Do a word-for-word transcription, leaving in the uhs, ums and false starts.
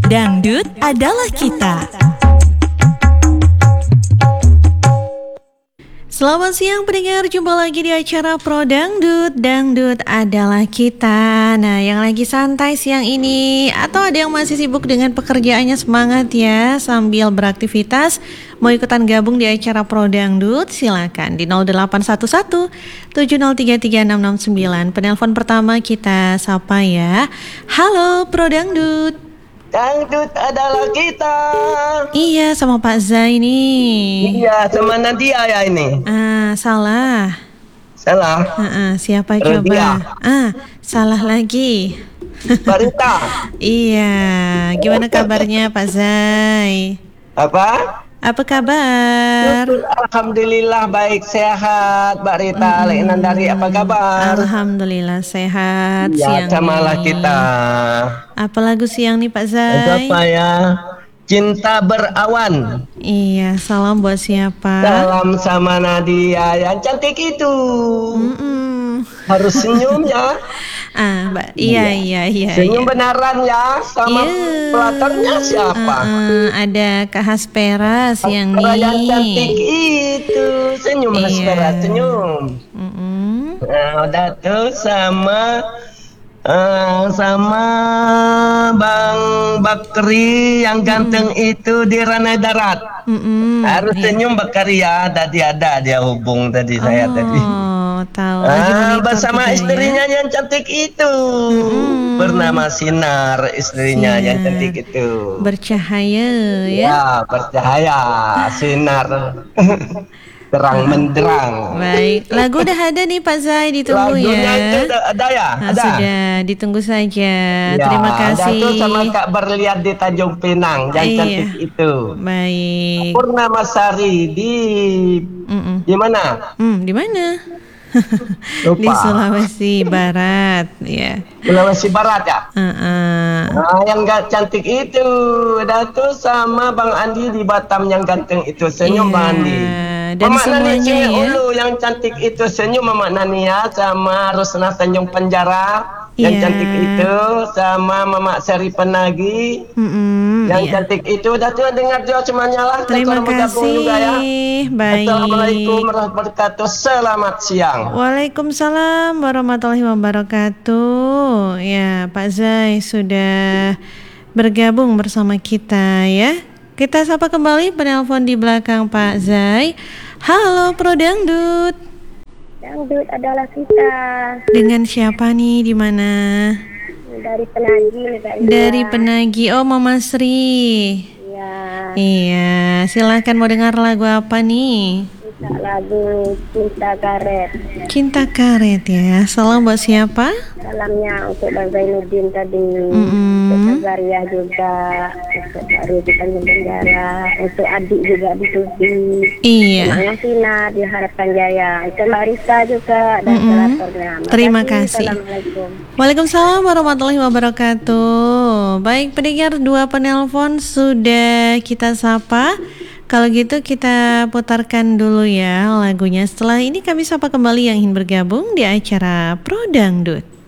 Dangdut adalah kita. Selamat siang pendengar, jumpa lagi di acara Pro Dangdut. Dangdut adalah kita. Nah, yang lagi santai siang ini atau ada yang masih sibuk dengan pekerjaannya, semangat ya sambil beraktivitas. Mau ikutan gabung di acara Pro Dangdut? Silakan di nol delapan satu satu tujuh nol tiga tiga enam enam sembilan. Penelpon pertama kita sapa ya. Halo Pro Dangdut. Dangdut adalah kita. Iya, sama Pak Zai nih. Iya, sama Nadia ya ini. Ah, salah. Salah. Ah, ah, siapa Rodia. coba? Ah, salah lagi. Barita. Iya, gimana kabarnya Pak Zai? Apa? Apa kabar? Alhamdulillah baik, sehat. Mbak Rita, Lek Nandari apa kabar? Alhamdulillah sehat Ya, siang samalah nih. kita. Apa lagu siang nih Pak Itu Zai? apa ya? Cinta berawan. Iya, salam buat siapa? Salam sama Nadia yang cantik itu. Mm-mm. Harus senyum ya. Ah, Mbak. Iya, iya, iya. Senyum iya. beneran ya. Sama Iya. pelatarnya siapa? Ah, ah, ada Kak Haspera siang Aspera yang cantik nih. itu. Senyum Iya. Aspera, senyum. Mm-mm. Nah, udah tuh sama eh, sama Bang Bakri yang ganteng itu di Ranai Darat. Mm-mm. Harus Iya. senyum Bakri ya. Tadi ada dia hubung tadi saya tadi. Oh, tahu lagi Ah, monitor bersama juga istrinya ya. yang cantik itu. Mm-mm. Bernama Sinar, istrinya Sinar. yang cantik itu. Bercahaya ya. Ya, bercahaya, sinar terang menderang. Baik, lagu udah ada nih Pak Zai, ditunggu Lagunya itu ya. ada, ada ya? Nah, Ada. sudah, ditunggu saja. Ya, Terima ada tuh kasih. sama Kak Berlian di Tanjung Pinang, yang Iya. cantik itu. Baik. Purnama Sari di Mm-mm. di mana? Hmm, di mana? Lupa. Di Sulawesi Barat, ya. Sulawesi Barat ya? Uh-uh. Nah, yang gak cantik itu, ada tuh sama Bang Andi di Batam yang ganteng itu, senyum Iya, Bang Andi. dan Mamak Nani semuanya Cewek ya. Ulu yang cantik itu, senyum Mamak Nania sama Rusna Tanjung Penjara yang Iya. cantik itu, sama Mamak Seri Penagi Mm-mm, yang iya. cantik itu. Udah tuh dengar dia semuanya lah. Terima Kalau mau gabung juga ya. kasih. Baik. Assalamualaikum warahmatullahi wabarakatuh. Selamat siang. Waalaikumsalam warahmatullahi wabarakatuh. Ya, Pak Zai sudah bergabung bersama kita ya. Kita sapa kembali penelpon di belakang Pak Zai. Halo Pro Dangdut. Dangdut adalah kita. Dengan siapa nih, di mana? Dari Penagi nih Kak Ida. Dari Penagi. Oh, Mama Sri. Ya, Iya, silakan mau dengar lagu apa nih? kita lagu Cinta Karet. Cinta Karet ya. Salam buat siapa? Salamnya untuk Bang Zainuddin tadi, Mm-mm. untuk Zaria juga, untuk Baru di Tanjung Penjara, untuk adik juga di Tubi. Iya. Semuanya Sinar di Harapan Jaya. Untuk Mbak Risa juga dan Mm-mm. operatornya. Terima kasih. Assalamualaikum. Waalaikumsalam warahmatullahi wabarakatuh. Baik pendengar, dua penelpon sudah kita sapa. Kalau gitu kita putarkan dulu ya lagunya. Setelah ini kami sapa kembali yang ingin bergabung di acara Pro Dangdut.